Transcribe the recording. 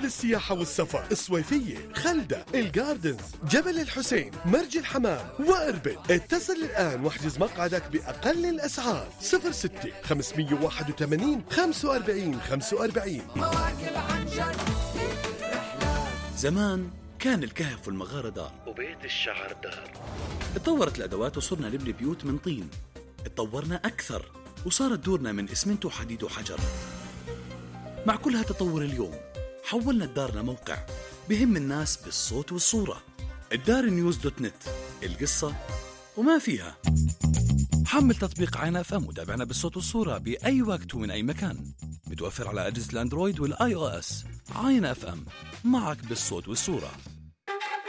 مراكب للسياحة والسفر، الصويفية، خلدة، الجاردنز، جبل الحسين، مرج الحمام وإربد. اتصل الآن واحجز مقعدك بأقل الأسعار. 06 581 45 45. مواكب عن جد. زمان كان الكهف والمغارة دار وبيت الشعر دار. اتطورت الأدوات وصرنا نبني بيوت من طين. اتطورنا أكثر وصارت دورنا من إسمنت وحديد وحجر. مع كل هالتطور اليوم حولنا الدار لموقع بهم الناس بالصوت والصورة. الدارنيوز.net، القصة وما فيها. حمل تطبيق عين اف ام وتابعنا بالصوت والصورة بأي وقت ومن أي مكان. متوفر على أجهزة الأندرويد والآي أو إس. عين اف ام، معك بالصوت والصورة.